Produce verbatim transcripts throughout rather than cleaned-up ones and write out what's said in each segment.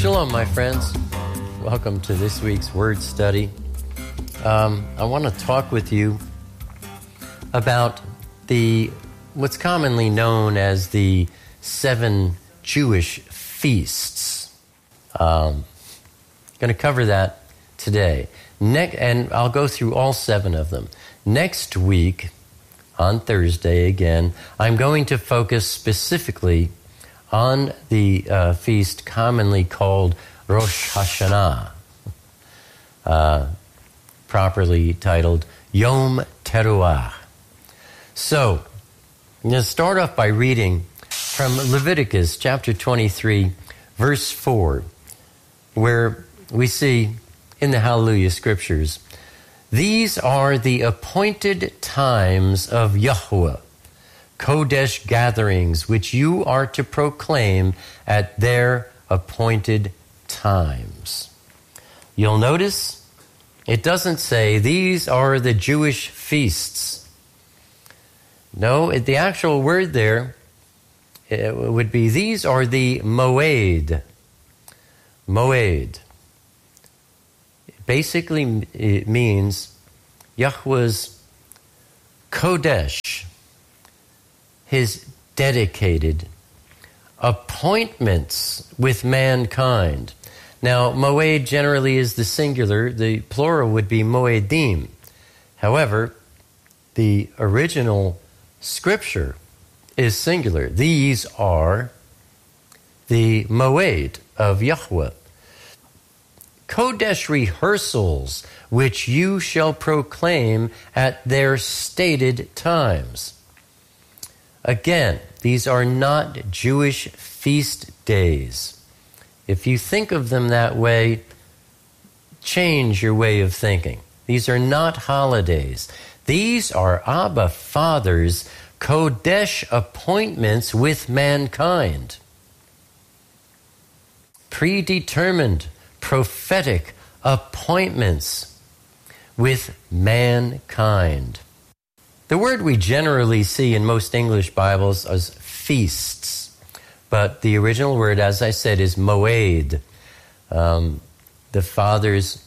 Shalom, my friends. Welcome to this week's Word Study. Um, I want to talk with you about the what's commonly known as the seven Jewish feasts. Um, going to cover that today. Ne- and I'll go through all seven of them. Next week, on Thursday again, I'm going to focus specifically on the uh, feast commonly called Rosh Hashanah, uh, properly titled Yom Teruah. So, I'm going to start off by reading from Leviticus chapter twenty-three, verse four, where we see in the Hallelujah Scriptures, "These are the appointed times of Yahweh, Kodesh gatherings, which you are to proclaim at their appointed times." You'll notice it doesn't say, "These are the Jewish feasts." No, it, the actual word there it would be, "These are the Moed." Moed. Basically, it means Yahweh's Kodesh, his dedicated appointments with mankind. Now, Moed generally is the singular. The plural would be Moedim. However, the original scripture is singular. These are the Moed of Yahweh. Kodesh rehearsals, which you shall proclaim at their stated times. Again, these are not Jewish feast days. If you think of them that way, change your way of thinking. These are not holidays. These are Abba Father's Kodesh appointments with mankind. Predetermined, prophetic appointments with mankind. The word we generally see in most English Bibles is feasts, but the original word, as I said, is moed. Um, the Father's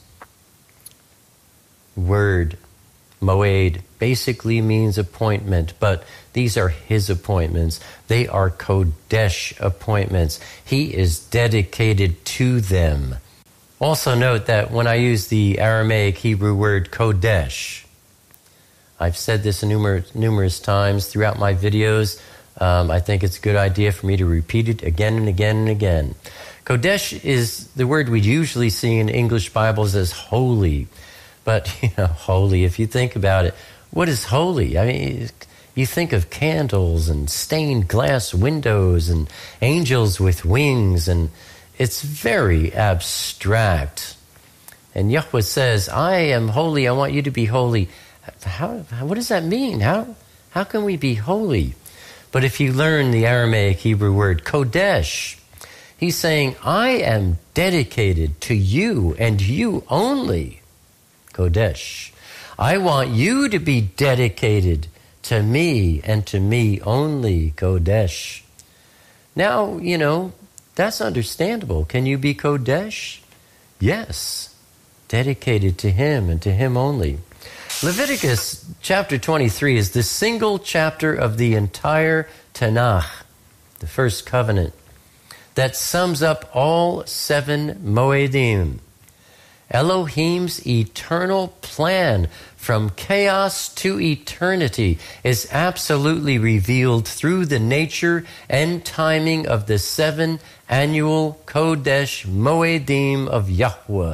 word, moed, basically means appointment, but these are his appointments. They are Kodesh appointments. He is dedicated to them. Also note that when I use the Aramaic Hebrew word Kodesh, I've said this numerous, numerous times throughout my videos. Um, I think it's a good idea for me to repeat it again and again and again. Kodesh is the word we usually see in English Bibles as holy. But, you know, holy, if you think about it, what is holy? I mean, you think of candles and stained glass windows and angels with wings, and it's very abstract. And Yahweh says, "I am holy, I want you to be holy." How, how, what does that mean? How, how can we be holy? But if you learn the Aramaic Hebrew word Kodesh, he's saying, "I am dedicated to you and you only." Kodesh. I want you to be dedicated to me and to me only. Kodesh. Now, you know, that's understandable. Can you be Kodesh? Yes. Dedicated to him and to him only. Leviticus chapter twenty-three is the single chapter of the entire Tanakh, the first covenant, that sums up all seven Moedim. Elohim's eternal plan from chaos to eternity is absolutely revealed through the nature and timing of the seven annual Kodesh Moedim of Yahweh.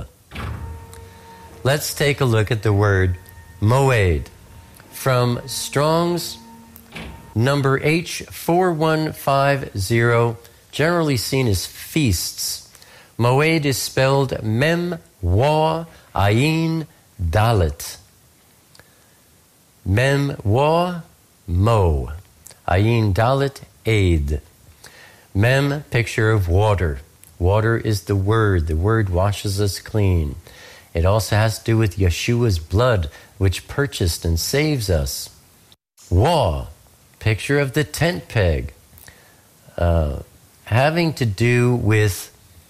Let's take a look at the word Moed from Strong's number H four one five zero, generally seen as feasts. Moed is spelled Mem Wa Ayin Dalet. Mem Wa Mo. Ayin Dalet Aid. Mem, picture of water. Water is the word. The word washes us clean. It also has to do with Yeshua's blood, which purchased and saves us. Wa, picture of the tent peg. Uh, having to do with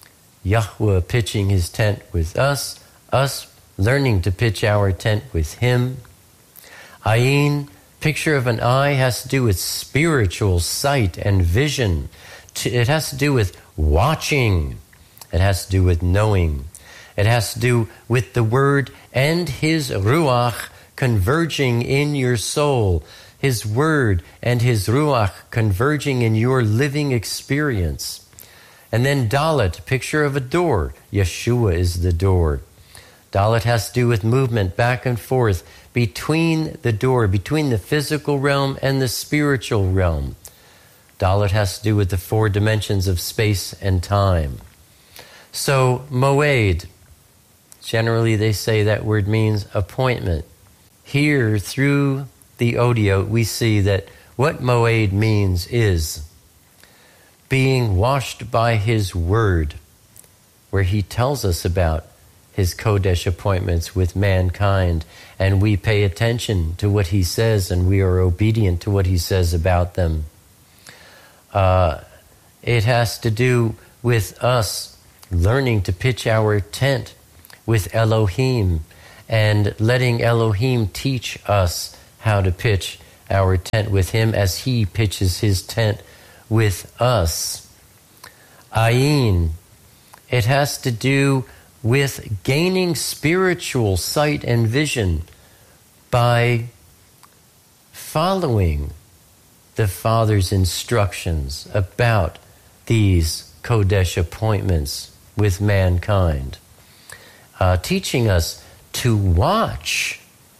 Yahweh pitching his tent with us, us learning to pitch our tent with him. Ayin, picture of an eye, has to do with spiritual sight and vision. It has to do with watching. It has to do with knowing. It has to do with the Word and His Ruach converging in your soul. His Word and His Ruach converging in your living experience. And then Dalet, picture of a door. Yeshua is the door. Dalet has to do with movement back and forth between the door, between the physical realm and the spiritual realm. Dalet has to do with the four dimensions of space and time. So, Moed, generally they say that word means appointment. Here, through the Odiot, we see that what Moed means is being washed by His Word, where He tells us about His Kodesh appointments with mankind, and we pay attention to what He says, and we are obedient to what He says about them. Uh, it has to do with us learning to pitch our tent with Elohim, and letting Elohim teach us how to pitch our tent with Him as He pitches His tent with us. Ayin, it has to do with gaining spiritual sight and vision by following the Father's instructions about these Kodesh appointments with mankind, uh, teaching us to watch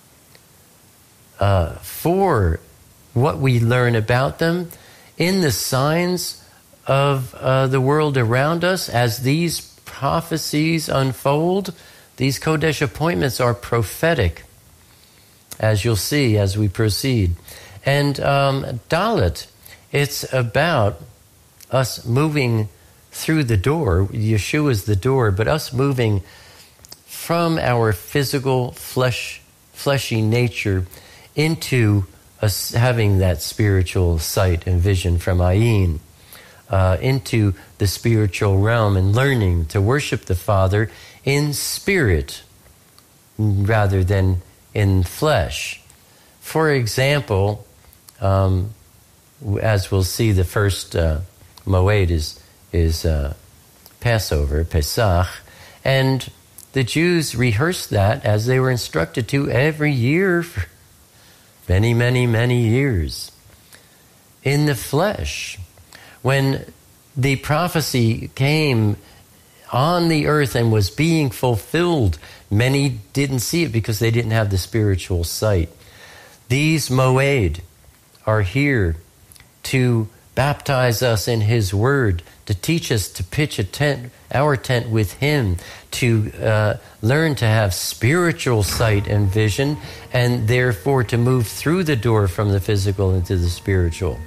uh, for what we learn about them in the signs of uh, the world around us as these prophecies unfold. These Kodesh appointments are prophetic, as you'll see as we proceed. And um, Dalet, it's about us moving through the door. Yeshua is the door, but us moving from our physical, flesh, fleshy nature into us having that spiritual sight and vision from Ayin, uh, into the spiritual realm and learning to worship the Father in spirit rather than in flesh. For example, um, as we'll see, the first uh, Moed is, is uh, Passover, Pesach, and the Jews rehearsed that as they were instructed to every year for many, many, many years. In the flesh, when the prophecy came on the earth and was being fulfilled, many didn't see it because they didn't have the spiritual sight. These Moed are here to baptize us in His Word, to teach us to pitch a tent, our tent with Him, to uh, learn to have spiritual sight and vision, and therefore to move through the door from the physical into the spiritual.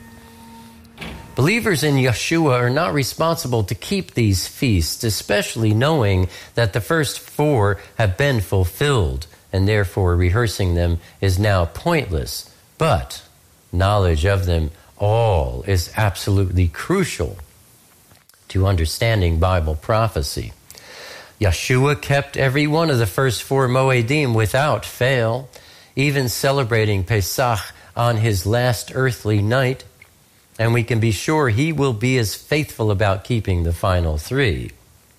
Believers in Yeshua are not responsible to keep these feasts, especially knowing that the first four have been fulfilled, and therefore rehearsing them is now pointless. But knowledge of them all is absolutely crucial to understanding Bible prophecy. Yeshua kept every one of the first four Moedim without fail, even celebrating Pesach on His last earthly night, and we can be sure He will be as faithful about keeping the final three.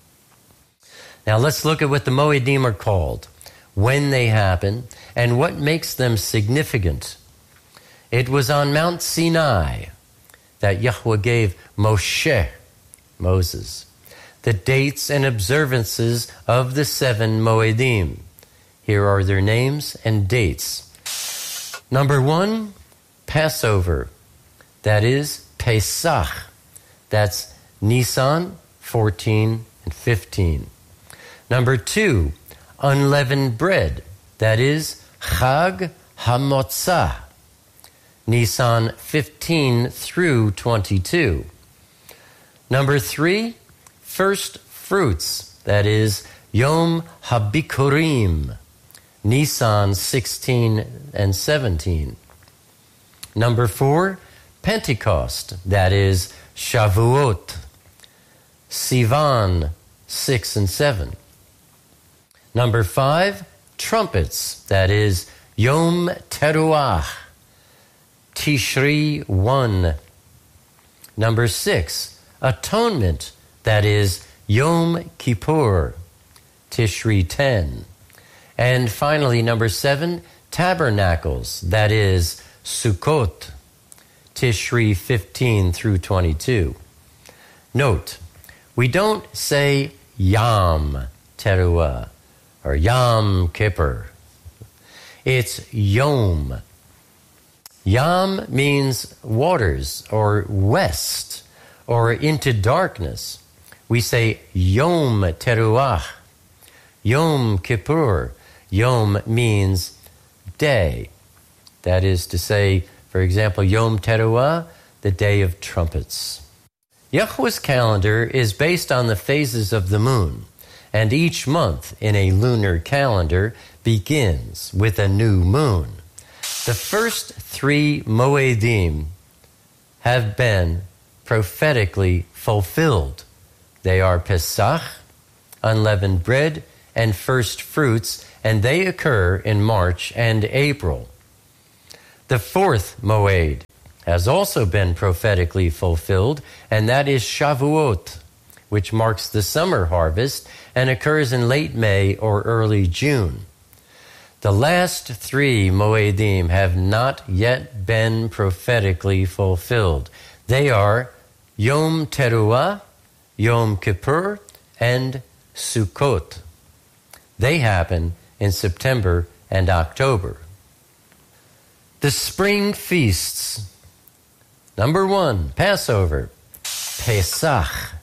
Now let's look at what the Moedim are called, when they happen, and what makes them significant. It was on Mount Sinai that Yahweh gave Moshe, Moses, the dates and observances of the seven Moedim. Here are their names and dates. Number one, Passover. That is Pesach. That's Nisan fourteen and fifteen. Number two, unleavened bread. That is Chag HaMotzah. Nisan fifteen through twenty-two. Number three, first fruits. That is Yom HaBikurim. Nisan sixteen and seventeen. Number four, Pentecost. That is Shavuot. Sivan six and seven. Number five, trumpets, that is Yom Teruah, Tishri one. Number six, atonement, that is Yom Kippur, Tishri ten. And finally, number seven, tabernacles, that is Sukkot, Tishri fifteen through twenty-two. Note, we don't say Yom Teruah or Yom Kippur. It's Yom. Yom means waters or west or into darkness. We say Yom Teruah, Yom Kippur. Yom means day. That is to say, for example, Yom Teruah, the day of trumpets. Yahweh's calendar is based on the phases of the moon, and each month in a lunar calendar begins with a new moon. The first three Moedim have been prophetically fulfilled. They are Pesach, unleavened bread, and first fruits, and they occur in March and April. The fourth Moed has also been prophetically fulfilled, and that is Shavuot, which marks the summer harvest and occurs in late May or early June. The last three Moedim have not yet been prophetically fulfilled. They are Yom Teruah, Yom Kippur, and Sukkot. They happen in September and October. The spring feasts. Number one, Passover, Pesach.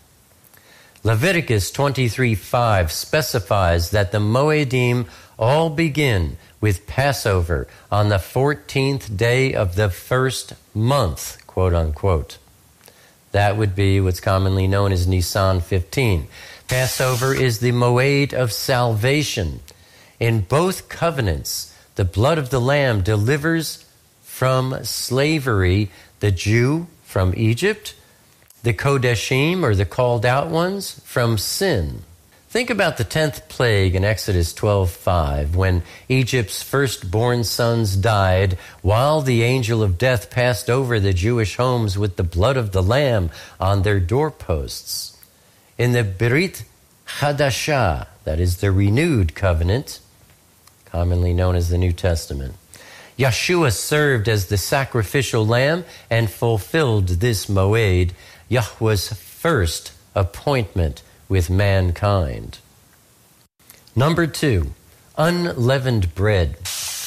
Leviticus twenty-three five specifies that the Moedim all begin with Passover on the fourteenth day of the first month, quote unquote. That would be what's commonly known as Nisan fifteen. Passover is the Moed of salvation. In both covenants, the blood of the Lamb delivers from slavery the Jew from Egypt, the Kodeshim, or the called out ones, from sin. Think about the tenth plague in Exodus twelve five, when Egypt's firstborn sons died while the angel of death passed over the Jewish homes with the blood of the Lamb on their doorposts. In the Berit Hadashah, that is the renewed covenant, commonly known as the New Testament, Yeshua served as the sacrificial lamb and fulfilled this Moed, Yahweh's first appointment with mankind. Number two, unleavened bread,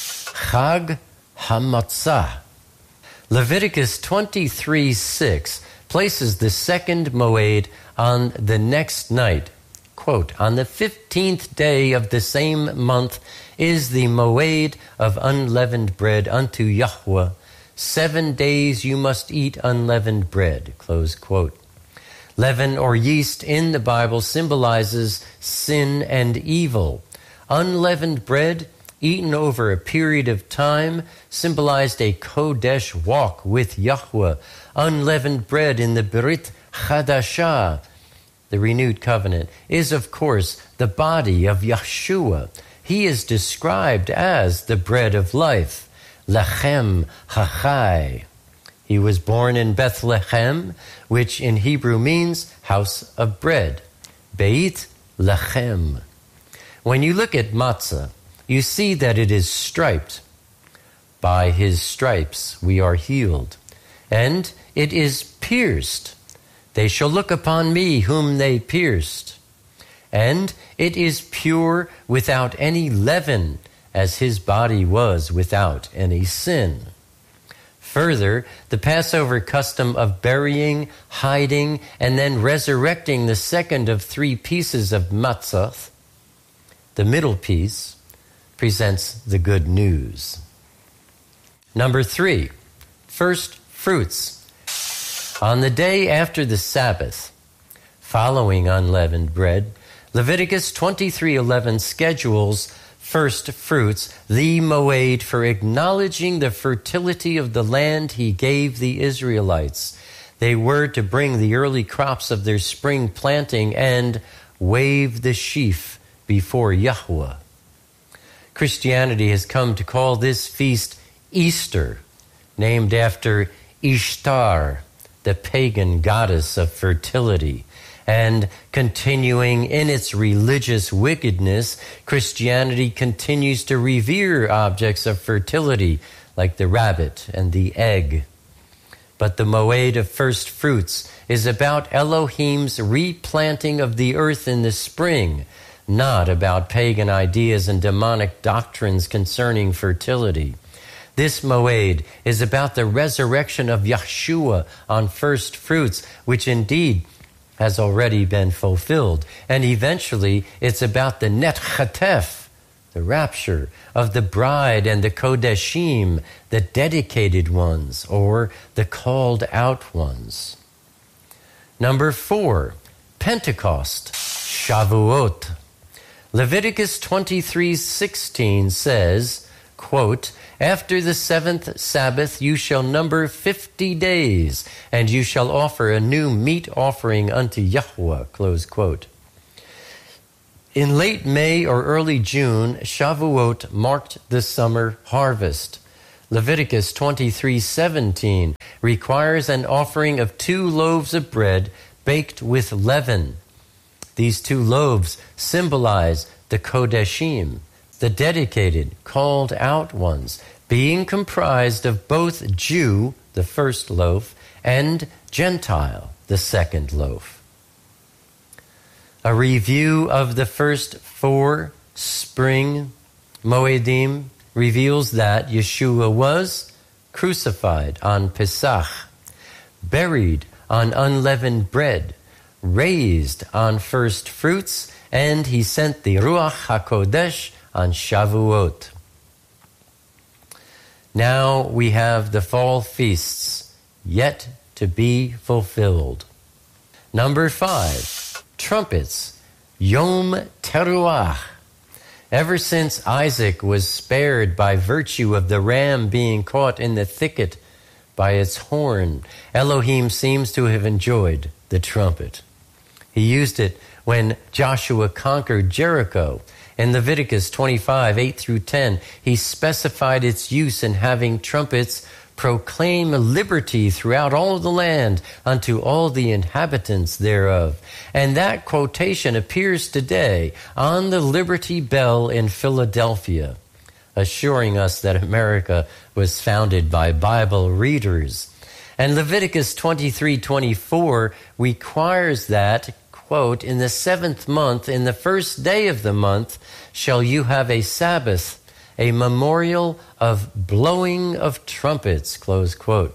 Chag HaMatzah. Leviticus twenty-three six places the second Moed on the next night. Quote, on the fifteenth day of the same month is the Moed of unleavened bread unto Yahweh. Seven days you must eat unleavened bread, close quote. Leaven or yeast in the Bible symbolizes sin and evil. Unleavened bread, eaten over a period of time, symbolized a Kodesh walk with Yahweh. Unleavened bread in the Berit Hadashah, the renewed covenant, is of course the body of Yeshua. He is described as the bread of life, Lechem HaChai. He was born in Bethlehem, which in Hebrew means house of bread, Beit Lechem. When you look at matzah, you see that it is striped. By his stripes we are healed. And it is pierced. They shall look upon me whom they pierced. And it is pure without any leaven, as his body was without any sin. Further, the Passover custom of burying, hiding, and then resurrecting the second of three pieces of matzah, the middle piece, presents the good news. Number three, first fruits. On the day after the Sabbath, following unleavened bread, Leviticus twenty-three eleven schedules first fruits, the Moed, for acknowledging the fertility of the land he gave the Israelites. They were to bring the early crops of their spring planting and wave the sheaf before Yahweh. Christianity has come to call this feast Easter, named after Ishtar, the pagan goddess of fertility. And continuing in its religious wickedness, Christianity continues to revere objects of fertility like the rabbit and the egg. But the Moed of First Fruits is about Elohim's replanting of the earth in the spring, not about pagan ideas and demonic doctrines concerning fertility. This Moed is about the resurrection of Yeshua on First Fruits, which indeed has already been fulfilled. And eventually, it's about the Net Chatef, the rapture of the bride, and the Kodeshim, the dedicated ones, or the called out ones. Number four, Pentecost, Shavuot. Leviticus twenty-three sixteen says, quote, "After the seventh Sabbath you shall number fifty days, and you shall offer a new meat offering unto Yahweh," close quote. In late May or early June, Shavuot marked the summer harvest. Leviticus twenty-three seventeen requires an offering of two loaves of bread baked with leaven. These two loaves symbolize the Kodeshim, the dedicated, called out ones, being comprised of both Jew, the first loaf, and Gentile, the second loaf. A review of the first four spring Moedim reveals that Yeshua was crucified on Pesach, buried on unleavened bread, raised on first fruits, and he sent the Ruach HaKodesh on Shavuot. Now we have the fall feasts yet to be fulfilled. Number five, trumpets, Yom Teruah. Ever since Isaac was spared by virtue of the ram being caught in the thicket by its horn, Elohim seems to have enjoyed the trumpet. He used it when Joshua conquered Jericho. In Leviticus twenty-five, eight through ten, he specified its use in having trumpets proclaim liberty throughout all the land unto all the inhabitants thereof. And that quotation appears today on the Liberty Bell in Philadelphia, assuring us that America was founded by Bible readers. And Leviticus twenty-three twenty-four requires that, quote, "In the seventh month, in the first day of the month, shall you have a Sabbath, a memorial of blowing of trumpets," close quote.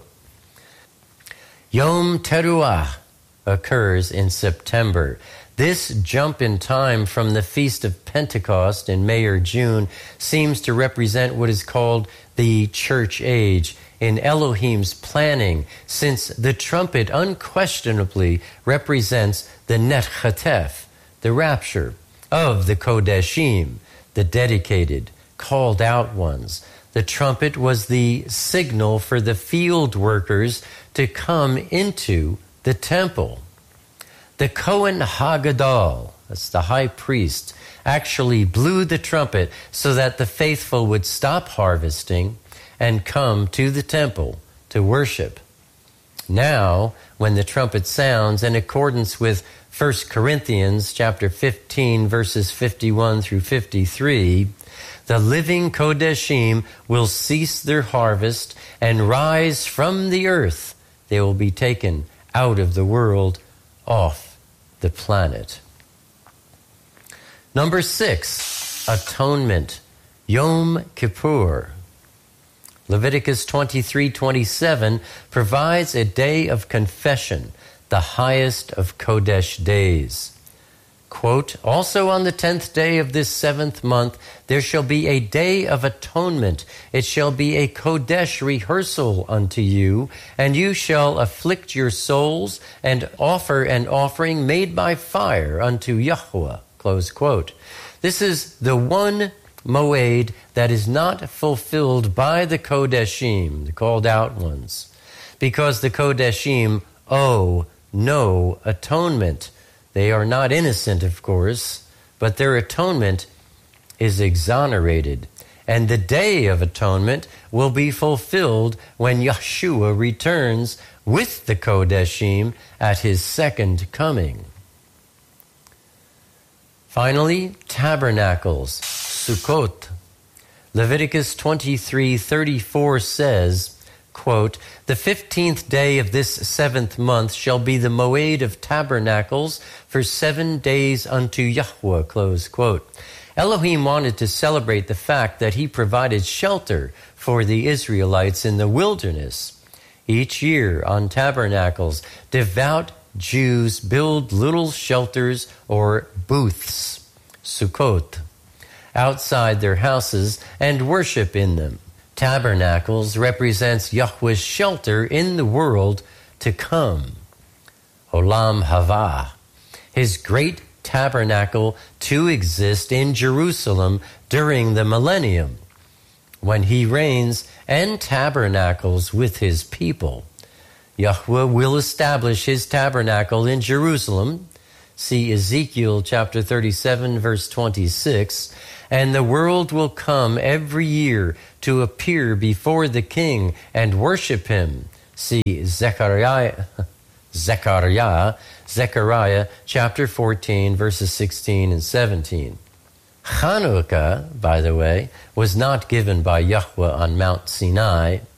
Yom Teruah occurs in September. This jump in time from the Feast of Pentecost in May or June seems to represent what is called the church age in Elohim's planning, since the trumpet unquestionably represents the Net Chatef, the rapture of the Kodeshim, the dedicated, called out ones. The trumpet was the signal for the field workers to come into the temple. The Kohen Hagadol, that's the high priest, actually blew the trumpet so that the faithful would stop harvesting and come to the temple to worship. Now, when the trumpet sounds, in accordance with First Corinthians chapter fifteen, verses fifty-one through fifty-three, the living Kodeshim will cease their harvest and rise from the earth. They will be taken out of the world, off the planet. Number six, atonement, Yom Kippur. Leviticus twenty-three twenty-seven provides a day of confession, the highest of Kodesh days. Quote, "Also on the tenth day of this seventh month, there shall be a day of atonement. It shall be a Kodesh rehearsal unto you, and you shall afflict your souls and offer an offering made by fire unto Yahweh." Close quote. This is the one Moed that is not fulfilled by the Kodeshim, the called out ones, because the Kodeshim owe no atonement. They are not innocent, of course, but their atonement is exonerated. And the day of atonement will be fulfilled when Yeshua returns with the Kodeshim at his second coming. Finally, tabernacles, Sukkot. Leviticus twenty-three thirty-four says, quote, "The fifteenth day of this seventh month shall be the Moed of Tabernacles for seven days unto Yahweh," close quote. Elohim wanted to celebrate the fact that he provided shelter for the Israelites in the wilderness. Each year on Tabernacles, devout Jews build little shelters or booths, Sukkot, outside their houses and worship in them. Tabernacles represents Yahweh's shelter in the world to come. Olam Hava, his great tabernacle to exist in Jerusalem during the millennium, when he reigns and tabernacles with his people. Yahweh will establish his tabernacle in Jerusalem. See Ezekiel chapter thirty-seven, verse twenty-six. And the world will come every year to appear before the king and worship him. See Zechariah, Zechariah, Zechariah chapter fourteen, verses sixteen and seventeen. Chanukah, by the way, was not given by Yahweh on Mount Sinai.